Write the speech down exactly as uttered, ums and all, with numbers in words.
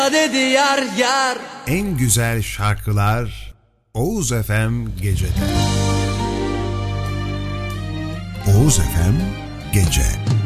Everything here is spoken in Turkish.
dedi yar yar. En güzel şarkılar Oğuz F M Gece'de. Oğuz F M Gece.